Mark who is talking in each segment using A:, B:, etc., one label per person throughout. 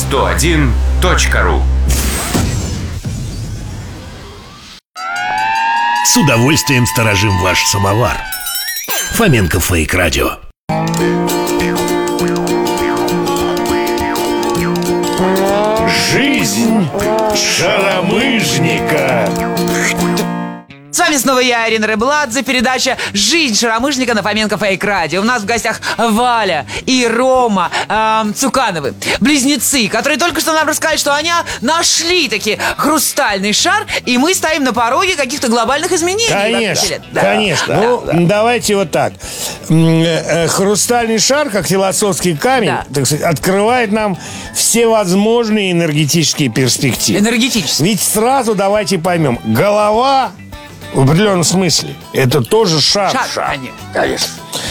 A: 101.ру.
B: С удовольствием сторожим ваш самовар. Фоменко Фейк Радио. Жизнь шаромыжника.
C: С вами снова я, Ирина Рыбладзе, передача «Жизнь шаромыжника» на Фоменко Фейк Радио. У нас в гостях Валя и Рома Цукановы, близнецы, которые только что нам рассказали, что они нашли таки хрустальный шар, и мы стоим на пороге каких-то глобальных изменений.
D: Конечно,
C: Да.
D: конечно.
C: Да.
D: Ну, давайте вот так. Хрустальный шар, как философский камень,
C: Да.
D: так сказать, открывает нам всевозможные энергетические перспективы.
C: Энергетически.
D: Ведь сразу давайте поймем, голова в определенном смысле это тоже шар.
C: Шар,
D: Конечно.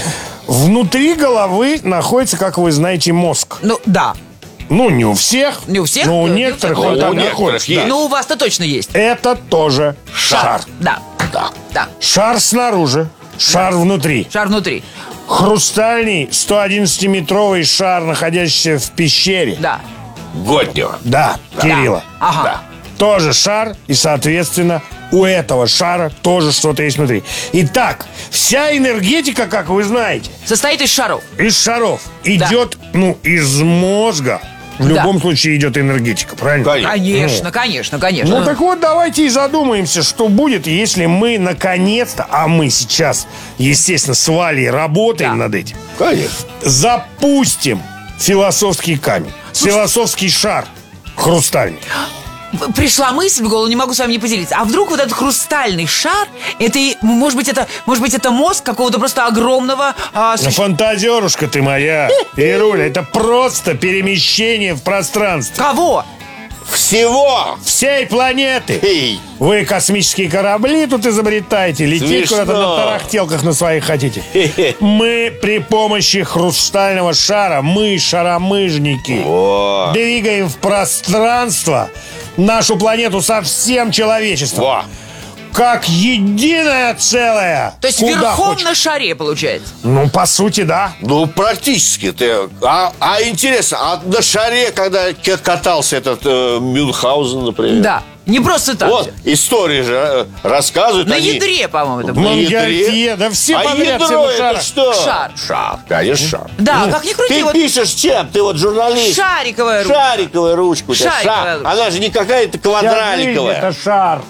D: Внутри головы находится, как вы знаете, мозг.
C: Ну, да.
D: Ну, не у всех.
C: Не у всех,
D: но у
C: не у
D: некоторых
C: всех.
D: он там
E: У некоторых
D: находится.
E: есть.
D: Да.
C: Ну, у вас-то точно есть.
D: Это тоже шар.
C: Да. Да.
D: Шар снаружи, шар внутри.
C: Шар внутри.
D: Хрустальный 111-метровый шар, находящийся в пещере.
C: Да.
E: Годнева.
D: Да, Кирилла.
C: Ага.
E: Да.
D: Тоже шар, и, соответственно, у этого шара тоже что-то есть внутри. Итак, вся энергетика, как вы знаете,
C: Состоит из шаров.
D: из шаров идет, из мозга. В любом случае идет энергетика, правильно?
C: Конечно, конечно, конечно.
D: Ну так вот, давайте и задумаемся, что будет, если мы наконец-то, а мы сейчас, естественно, с Валей работаем
C: Да.
D: над этим,
E: Конечно.
D: запустим философский камень, философский шар хрустальный.
C: Пришла мысль в голову, не могу с вами не поделиться. А вдруг вот этот хрустальный шар, это, может быть, это мозг какого-то просто огромного
D: Фантазерушка ты моя, Ируля, это просто перемещение в пространстве
C: Кого?
E: Всего.
D: всей планеты.
E: Эй.
D: Вы космические корабли тут изобретаете, летите
E: Смешно.
D: куда-то на тарахтелках на своих хотите. Мы при помощи хрустального шара, мы, шаромыжники,
E: Во.
D: двигаем в пространство нашу планету со всем человечеством.
E: Во.
D: Как единое целое.
C: То есть
D: Куда
C: верхом
D: хочешь.
C: на шаре, получается.
D: Ну, по сути, да.
E: Ну, практически ты. А интересно, а на шаре, когда катался этот Мюнхгаузен, например?
C: Да. Не просто так.
E: Вот, истории же рассказывают.
C: На
E: они...
C: ядре, по-моему, это
D: В
C: было.
E: На ядре.
D: Монгольфье, да все
E: А
D: подряд, все
E: ядро
D: на
E: это
D: шарах.
E: что?
C: Шар.
E: Шар, конечно, шар.
C: Да, как ни крути,
E: Ты
C: вот
E: пишешь чем? Ты вот журналист.
C: шариковая ручка.
E: Шариковая ручка у тебя.
C: Шариковая
E: Шар.
C: ручка.
E: Она же не какая-то
D: Вся жизнь
E: квадраликовая.
D: это шар.